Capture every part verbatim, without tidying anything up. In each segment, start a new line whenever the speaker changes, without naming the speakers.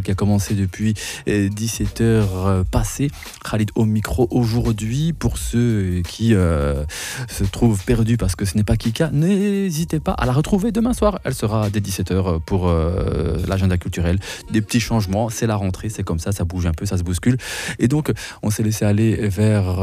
qui a commencé depuis dix-sept heures passées. Khalid au micro aujourd'hui. Pour ceux qui euh, se trouvent perdus parce que ce n'est pas Kika, n'hésitez pas à la retrouver demain soir. Elle sera dès dix-sept heures pour euh, l'agenda culturel. Des petits changements, c'est la rentrée, c'est comme ça, ça bouge un peu, ça se bouscule. Et donc, on s'est laissé aller vers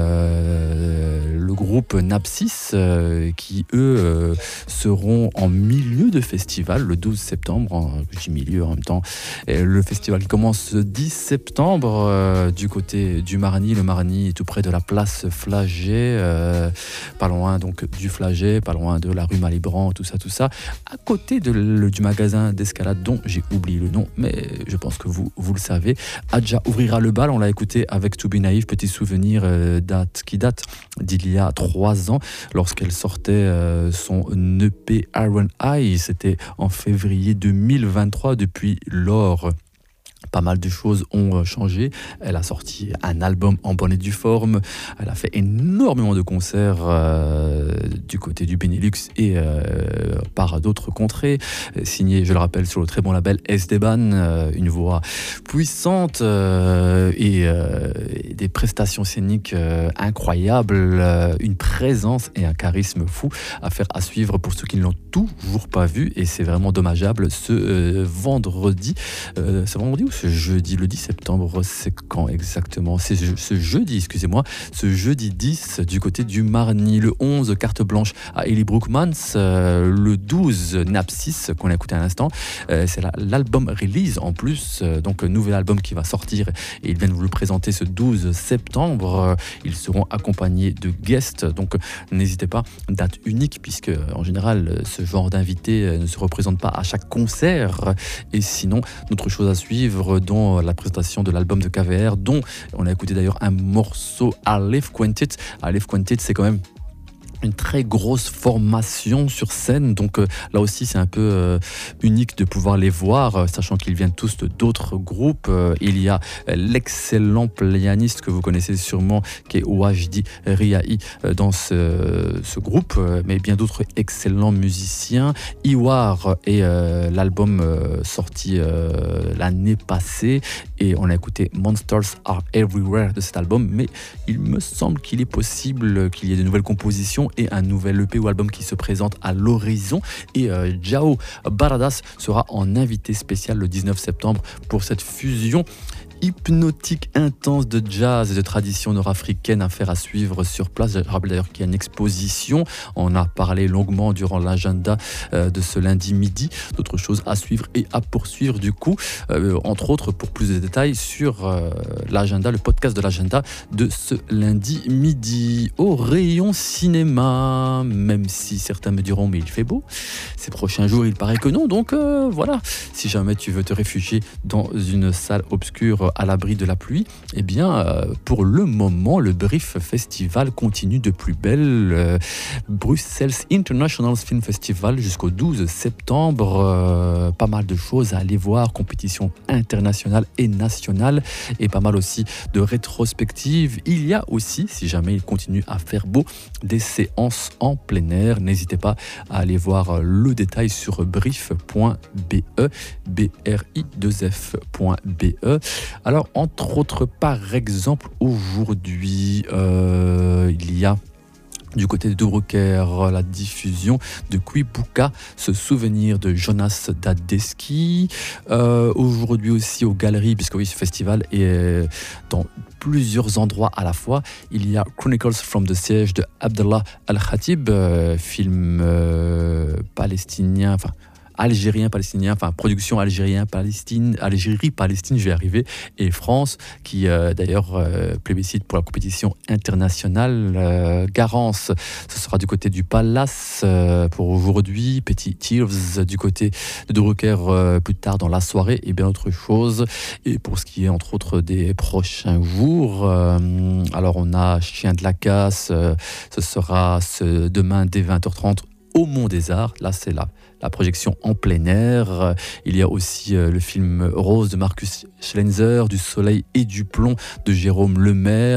euh, le groupe Napsis euh, qui, eux, euh, seront en milieu de festival le douze septembre. En, je dis milieu en même temps. Et le festival qui commence le dix septembre euh, du côté du Marny. Le Marny est tout près de la place Flagey, euh, pas loin donc du Flagey, pas loin de la rue Malibran, tout ça, tout ça, à côté de, le, du magasin d'escalade dont j'ai oublié le nom, mais je pense que vous, vous le savez. Adja ouvrira le bal, on l'a écouté avec To Be Naïve, petit souvenir euh, date, qui date d'il y a trois ans, lorsqu'elle sortait euh, son E P Iron Eye, c'était en février deux mille vingt-trois. Depuis lors, pas mal de choses ont changé. Elle a sorti un album en bonne et due forme. Elle a fait énormément de concerts euh, du côté du Benelux et euh, par d'autres contrées. Signé, je le rappelle, sur le très bon label Esteban. Euh, une voix puissante euh, et, euh, et des prestations scéniques euh, incroyables. Euh, une présence et un charisme fou. Affaire à suivre pour ceux qui ne l'ont toujours pas vu. Et c'est vraiment dommageable. Ce euh, vendredi, euh, c'est vendredi ou ce jeudi, le dix septembre, c'est quand exactement? C'est ce jeudi, excusez-moi, ce jeudi dix du côté du Marny. Le onze, carte blanche à Ellie Brookmans. Euh, le douze, Napsis, qu'on a écouté à l'instant. Euh, c'est la, l'album release en plus, euh, donc un nouvel album qui va sortir et ils viennent vous le présenter ce douze septembre. Euh, ils seront accompagnés de guests, donc n'hésitez pas, date unique puisque en général ce genre d'invité ne se représente pas à chaque concert. Et sinon, d'autres choses à suivre, dont la présentation de l'album de K V R, dont on a écouté d'ailleurs un morceau, Aleph Quintet. Aleph Quintet, c'est quand même une très grosse formation sur scène, donc euh, là aussi c'est un peu euh, unique de pouvoir les voir, euh, sachant qu'ils viennent tous de d'autres groupes. Euh, il y a euh, l'excellent pianiste que vous connaissez sûrement, qui est Wajdi Riahi euh, dans ce, ce groupe, euh, mais bien d'autres excellents musiciens. Iwar est euh, l'album euh, sorti euh, l'année passée, et on a écouté Monsters Are Everywhere de cet album, mais il me semble qu'il est possible qu'il y ait de nouvelles compositions et un nouvel E P ou album qui se présente à l'horizon. Et euh, Jao Baradas sera en invité spécial le dix-neuf septembre pour cette fusion hypnotique, intense de jazz et de tradition nord-africaine, affaire à suivre sur place. Je rappelle d'ailleurs qu'il y a une exposition, on a parlé longuement durant l'agenda euh, de ce lundi midi, d'autres choses à suivre et à poursuivre du coup, euh, entre autres pour plus de détails sur euh, l'agenda, le podcast de l'agenda de ce lundi midi. Au rayon cinéma, même si certains me diront mais il fait beau, ces prochains jours il paraît que non, donc euh, voilà, si jamais tu veux te réfugier dans une salle obscure à l'abri de la pluie, eh bien, euh, pour le moment, le Brief Festival continue de plus belle. Euh, Bruxelles International Film Festival jusqu'au douze septembre. Euh, pas mal de choses à aller voir, compétition internationale et nationale, et pas mal aussi de rétrospectives. Il y a aussi, si jamais il continue à faire beau, des séances en plein air. N'hésitez pas à aller voir le détail sur brief point b e, b r i deux f point b e. Alors, entre autres, par exemple, aujourd'hui, euh, il y a du côté de Brucker, la diffusion de Kwipuka, ce souvenir de Jonas Dadeski. Euh, aujourd'hui aussi aux Galeries, puisque oui, ce festival est dans plusieurs endroits à la fois. Il y a Chronicles from the Siege de Abdallah Al-Khatib, euh, film euh, palestinien, enfin algérien, palestinien, enfin production algérien, Palestine, Algérie, Palestine, je vais y arriver, et France, qui euh, d'ailleurs euh, plébiscite pour la compétition internationale. Euh, Garance, ce sera du côté du Palace euh, pour aujourd'hui. Petit Tears du côté de Drucker euh, plus tard dans la soirée, et bien autre chose. Et pour ce qui est entre autres des prochains jours, euh, alors on a Chien de la Casse, euh, ce sera ce, demain dès vingt heures trente au Mont des Arts. Là c'est là la projection en plein air. Il y a aussi euh, le film Rose de Marcus Schlenzer, Du soleil et du plomb de Jérôme Lemaire,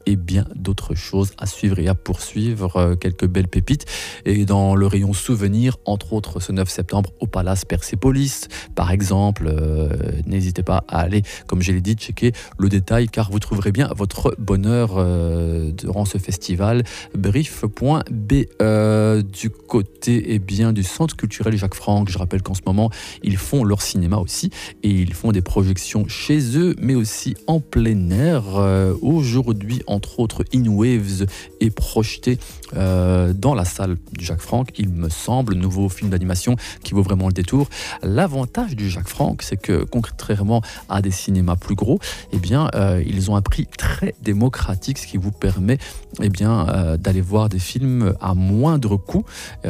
et bien d'autres choses à suivre et à poursuivre. Quelques belles pépites. Et dans le rayon souvenirs, entre autres ce neuf septembre au Palace Persépolis, par exemple, euh, n'hésitez pas à aller, comme je l'ai dit, checker le détail car vous trouverez bien votre bonheur euh, durant ce festival. brief point b e. Du côté eh bien, du Centre culturel Jacques Franck, je rappelle qu'en ce moment, ils font leur cinéma aussi et ils font des projections chez eux, mais aussi en plein air. Euh, aujourd'hui, entre autres, In Waves est projeté euh, dans la salle du Jacques Franck, il me semble, nouveau film d'animation qui vaut vraiment le détour. L'avantage du Jacques Franck, c'est que contrairement à des cinémas plus gros, eh bien, euh, ils ont un prix très démocratique, ce qui vous permet eh bien, euh, d'aller voir des films à moindre coût.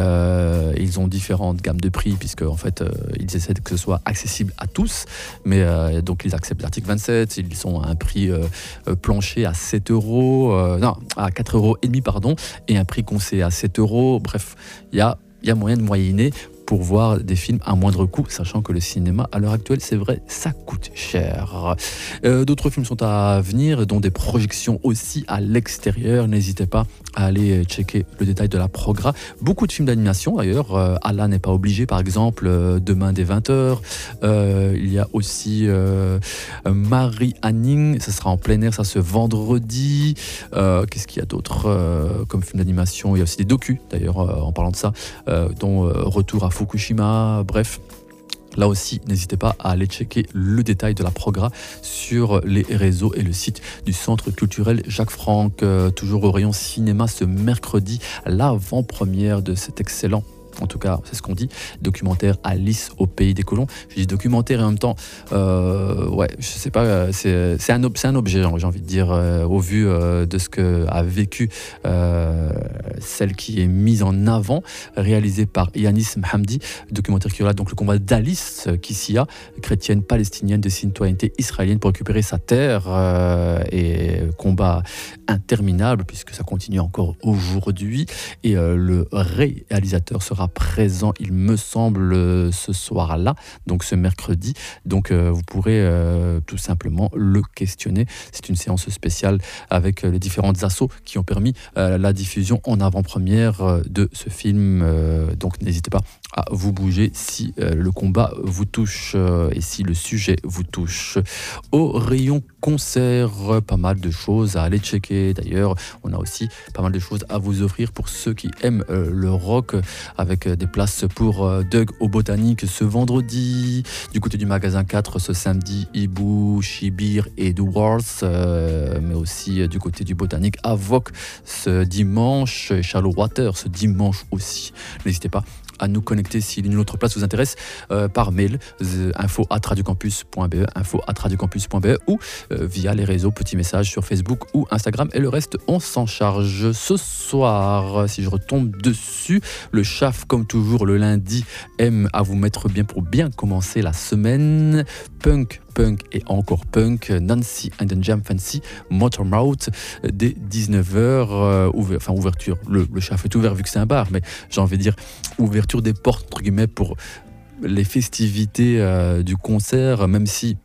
Euh, ils ont différentes gammes de prix, puisque en fait, euh, ils essaient que ce soit accessible à tous, mais euh, donc ils acceptent l'article vingt-sept, ils sont à un prix euh, plancher à sept euros, euh, non, à quatre euros et demi, pardon, et un prix conseillé à sept euros. Bref, il y a, y a moyen de moyenner pour voir des films à moindre coût, sachant que le cinéma, à l'heure actuelle, c'est vrai, ça coûte cher. Euh, d'autres films sont à venir, dont des projections aussi à l'extérieur. N'hésitez pas à aller checker le détail de la progra. Beaucoup de films d'animation, d'ailleurs. Euh, Allah n'est pas obligé, par exemple, euh, demain dès vingt heures. Euh, il y a aussi euh, Marie Anning, ça sera en plein air, ça ce vendredi. Euh, qu'est-ce qu'il y a d'autre euh, comme film d'animation? Il y a aussi des docus, d'ailleurs, euh, en parlant de ça, euh, dont euh, Retour à Fukushima, bref. Là aussi, n'hésitez pas à aller checker le détail de la progra sur les réseaux et le site du Centre culturel Jacques Franck. Euh, toujours au rayon cinéma ce mercredi, l'avant-première de cet excellent, en tout cas c'est ce qu'on dit, documentaire Alice au pays des colons. Je dis documentaire et en même temps, euh, ouais, je sais pas, c'est, c'est, un, c'est un objet, j'ai envie de dire, euh, au vu euh, de ce qu'a vécu euh, celle qui est mise en avant, réalisée par Yanis Mhamdi, documentaire qui relate donc le combat d'Alice Kissia, chrétienne palestinienne de citoyenneté israélienne pour récupérer sa terre, euh, et combat interminable puisque ça continue encore aujourd'hui, et euh, le réalisateur sera présent, il me semble, ce soir-là, donc ce mercredi. Donc euh, vous pourrez euh, tout simplement le questionner. C'est une séance spéciale avec euh, les différentes assos qui ont permis euh, la diffusion en avant-première euh, de ce film. Euh, donc n'hésitez pas à vous bouger si euh, le combat vous touche euh, et si le sujet vous touche. Au rayon concert, pas mal de choses à aller checker. D'ailleurs, on a aussi pas mal de choses à vous offrir pour ceux qui aiment euh, le rock, avec des places pour euh, Doug au Botanique ce vendredi. Du côté du magasin quatre ce samedi, Ibu, Shibir et The Wars, euh, mais aussi euh, du côté du Botanique à Vogue ce dimanche, Shallow Water ce dimanche aussi. N'hésitez pas à nous connecter si une autre place vous intéresse euh, par mail info arobase radiocampus point b e info arobase radiocampus point b e ou euh, via les réseaux, petits messages sur Facebook ou Instagram, et le reste on s'en charge. Ce soir, si je retombe dessus, le C H A F comme toujours le lundi aime à vous mettre bien pour bien commencer la semaine. Punk Punk et encore punk, Nancy and the Jam Fancy, Motormouth, dès dix-neuf heures, euh, ouver, enfin ouverture, le, le C H A F est ouvert vu que c'est un bar, mais j'ai envie de dire ouverture des portes, entre guillemets, pour les festivités euh, du concert, même si,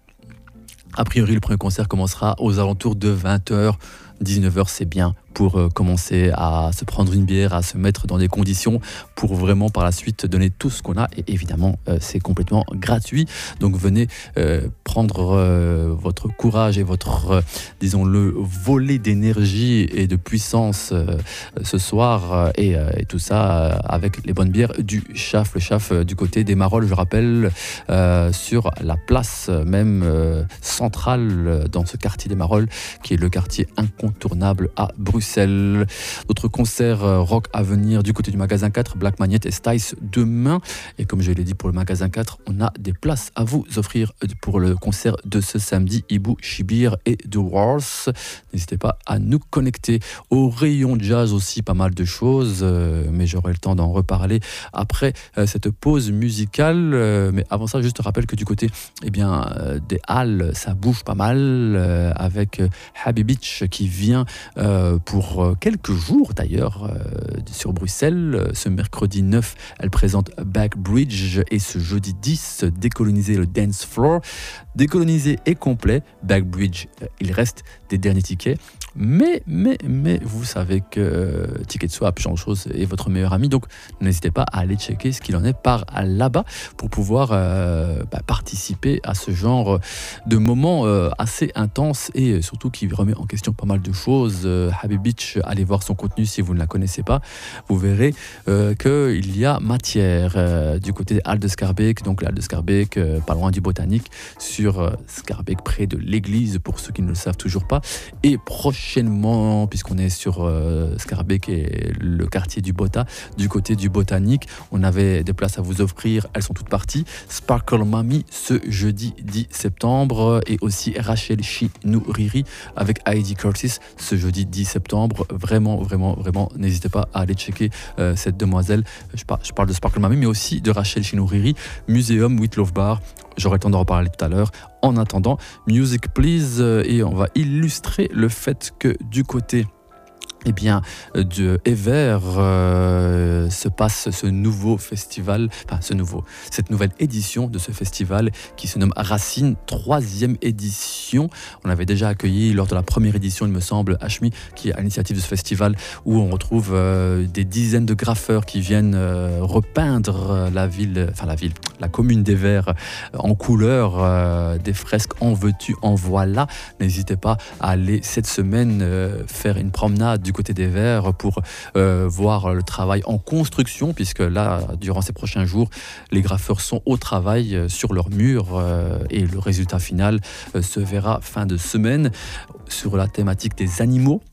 a priori, le premier concert commencera aux alentours de vingt heures, dix-neuf heures, c'est bien pour euh, commencer à se prendre une bière, à se mettre dans des conditions pour vraiment par la suite donner tout ce qu'on a. Et évidemment, euh, c'est complètement gratuit. Donc venez euh, prendre euh, votre courage et votre, euh, disons-le, volet d'énergie et de puissance euh, ce soir. Euh, et, euh, et tout ça euh, avec les bonnes bières du C H A F. Le C H A F euh, du côté des Marolles, je rappelle, euh, sur la place même euh, centrale euh, dans ce quartier des Marolles, qui est le quartier incontournable à Bruxelles. D'autres concerts euh, rock à venir du côté du magasin quatre, Black Magnet et Stice demain. Et comme je l'ai dit pour le magasin quatre, on a des places à vous offrir pour le concert de ce samedi, Ibu, Shibir et The Wars. N'hésitez pas à nous connecter. Au rayon jazz aussi, pas mal de choses, euh, mais j'aurai le temps d'en reparler après euh, cette pause musicale. Euh, mais avant ça, juste rappelle que du côté eh bien, euh, des Halles, ça bouge pas mal, euh, avec euh, Habibitch qui vient euh, pour quelques jours d'ailleurs euh, sur Bruxelles. Ce mercredi neuf, elle présente Backbridge, et ce jeudi dix, Décoloniser le Dance Floor. Décolonisé et complet, Backbridge, euh, il reste des derniers tickets. Mais, mais, mais, vous savez que euh, Ticketswap, Jean Chose est votre meilleur ami, donc n'hésitez pas à aller checker ce qu'il en est par là-bas pour pouvoir euh, bah, participer à ce genre de moments euh, assez intenses et surtout qui remet en question pas mal de choses. Euh, Habib Beach, allez voir son contenu si vous ne la connaissez pas, vous verrez euh, qu'il y a matière euh, du côté Halle de Schaerbeek, donc la Halle de Schaerbeek, euh, pas loin du Botanique, sur euh, Schaerbeek, près de l'église, pour ceux qui ne le savent toujours pas. Et prochainement, puisqu'on est sur euh, Schaerbeek et le quartier du Bota, du côté du Botanique, on avait des places à vous offrir, elles sont toutes parties. Sparkle Mami ce jeudi dix septembre et aussi Rachel Chinouriri avec Heidi Curtis ce jeudi dix septembre. Vraiment, vraiment, vraiment, n'hésitez pas à aller checker euh, cette demoiselle. Je, par, je parle de Sparkle Mami, mais aussi de Rachel Chinouriri, Museum with Love Bar. J'aurai le temps d'en reparler tout à l'heure. En attendant, Music Please, euh, et on va illustrer le fait que du côté eh bien, de Ever euh, se passe ce nouveau festival, enfin ce nouveau, cette nouvelle édition de ce festival qui se nomme Racine, troisième édition. On avait déjà accueilli lors de la première édition, il me semble, Hashmi, qui est à l'initiative de ce festival, où on retrouve euh, des dizaines de graffeurs qui viennent euh, repeindre la ville, enfin la ville, la commune d'Ever euh, en couleur, euh, des fresques en veux-tu, en voilà. N'hésitez pas à aller cette semaine euh, faire une promenade du côté des Verts pour euh, voir le travail en construction, puisque là, durant ces prochains jours, les graffeurs sont au travail euh, sur leurs murs euh, et le résultat final euh, se verra fin de semaine sur la thématique des animaux.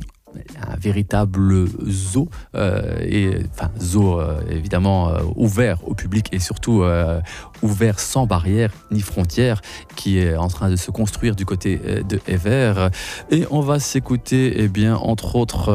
Un véritable zoo, euh, et, enfin zoo euh, évidemment euh, ouvert au public et surtout euh, ouvert sans barrière ni frontières, qui est en train de se construire du côté euh, de Ever. Et on va s'écouter eh bien entre autres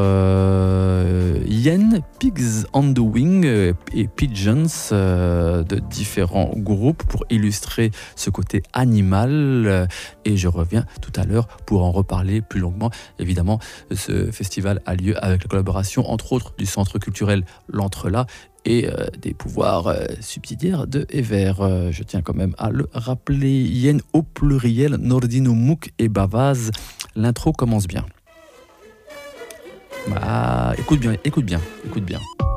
euh, Yen, Pigs on the Wing et Pigeons euh, de différents groupes pour illustrer ce côté animal. Et je reviens tout à l'heure pour en reparler plus longuement. Évidemment, ce festival a lieu avec la collaboration, entre autres, du centre culturel L'Entrelac et euh, des pouvoirs euh, subsidiaires de Ever. Euh, je tiens quand même à le rappeler. Yen au pluriel, Nordino Mouk et Bavaz. L'intro commence bien. Bah, écoute bien, écoute bien, écoute bien.